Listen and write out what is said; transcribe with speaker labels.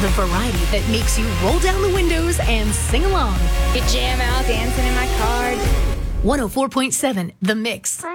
Speaker 1: The variety that makes you roll down the windows and sing along.
Speaker 2: You jam out dancing in my car.
Speaker 1: 104.7 The Mix.